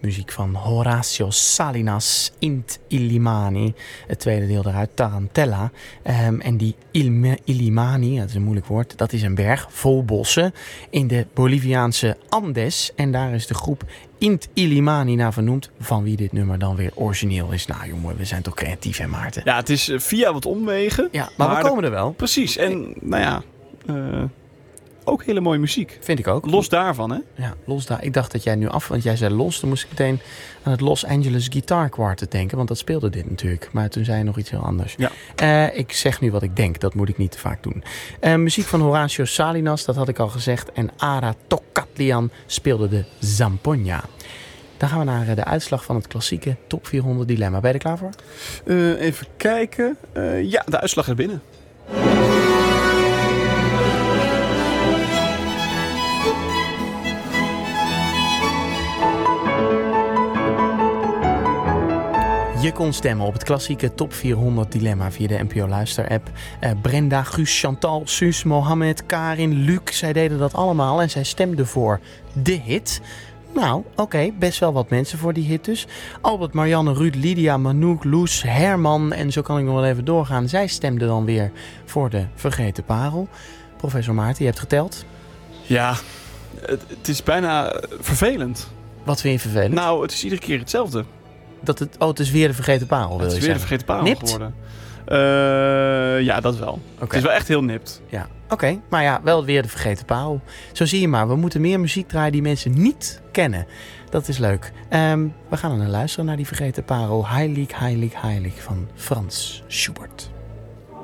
muziek van Horacio Salinas, Int Illimani. Het tweede deel daaruit, Tarantella. En die Illimani, dat is een moeilijk woord, dat is een berg vol bossen in de Boliviaanse Andes. En daar is de groep Int Illimani naar vernoemd, van wie dit nummer dan weer origineel is. Nou jongen, we zijn toch creatief, hè Maarten? Ja, het is via wat omwegen. Ja, maar we komen er wel. Precies. En nou ja, ook hele mooie muziek. Vind ik ook. Los daarvan, hè? Ja, los daar. Ik dacht dat jij nu want jij zei los. Dan moest ik meteen aan het Los Angeles Guitar Quartet denken, want dat speelde dit natuurlijk. Maar toen zei je nog iets heel anders. Ja. Ik zeg nu wat ik denk, dat moet ik niet te vaak doen. Muziek van Horacio Salinas, dat had ik al gezegd. En Ara Tokatlian speelde de Zampoña. Dan gaan we naar de uitslag van het klassieke Top 400 Dilemma. Ben je er klaar voor? Even kijken. Ja, de uitslag is binnen. Je kon stemmen op het klassieke Top 400 Dilemma via de NPO Luister-app. Brenda, Guus, Chantal, Suus, Mohammed, Karin, Luc, zij deden dat allemaal en zij stemden voor de hit. Nou, oké, best wel wat mensen voor die hit dus. Albert, Marianne, Ruud, Lydia, Manouk, Loes, Herman en zo kan ik nog wel even doorgaan. Zij stemden dan weer voor de Vergeten Parel. Professor Maarten, je hebt geteld. Ja, het is bijna vervelend. Wat vind je vervelend? Nou, het is iedere keer hetzelfde. Het is weer de Vergeten Parel. Het is weer de Vergeten Parel nipt geworden. Ja, dat wel. Okay. Het is wel echt heel nipt. Ja, oké. Maar ja, wel weer de Vergeten Parel. Zo zie je maar, we moeten meer muziek draaien die mensen niet kennen. Dat is leuk. We gaan er naar luisteren, naar die Vergeten Parel. Heilig, heilig, heilig van Frans Schubert.